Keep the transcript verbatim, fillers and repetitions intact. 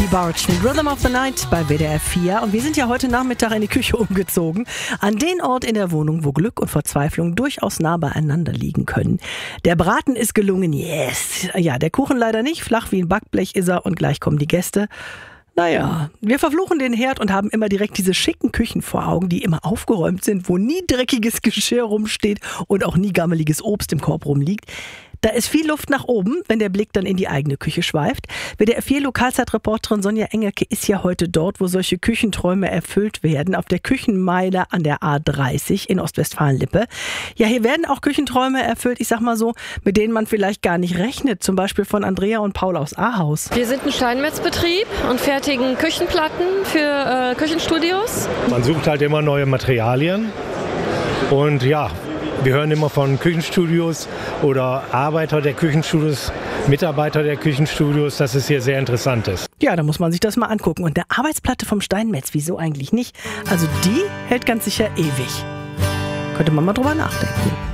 Bartsch mit Rhythm of the Night bei W D R vier. Und wir sind ja heute Nachmittag in die Küche umgezogen. An den Ort in der Wohnung, wo Glück und Verzweiflung durchaus nah beieinander liegen können. Der Braten ist gelungen, yes. Ja, der Kuchen leider nicht. Flach wie ein Backblech ist er und gleich kommen die Gäste. Naja, wir verfluchen den Herd und haben immer direkt diese schicken Küchen vor Augen, die immer aufgeräumt sind, wo nie dreckiges Geschirr rumsteht und auch nie gammeliges Obst im Korb rumliegt. Da ist viel Luft nach oben, wenn der Blick dann in die eigene Küche schweift. W D R vier Lokalzeitreporterin Sonja Engelke ist ja heute dort, wo solche Küchenträume erfüllt werden, auf der Küchenmeile an der A dreißig in Ostwestfalen-Lippe. Ja, hier werden auch Küchenträume erfüllt, ich sag mal so, mit denen man vielleicht gar nicht rechnet. Zum Beispiel von Andrea und Paul aus Ahaus. Wir sind ein Steinmetzbetrieb und fertigen Küchenplatten für äh, Küchenstudios. Man sucht halt immer neue Materialien und ja, wir hören immer von Küchenstudios oder Arbeiter der Küchenstudios, Mitarbeiter der Küchenstudios, dass es hier sehr interessant ist. Ja, da muss man sich das mal angucken. Und eine Arbeitsplatte vom Steinmetz, wieso eigentlich nicht? Also die hält ganz sicher ewig. Könnte man mal drüber nachdenken.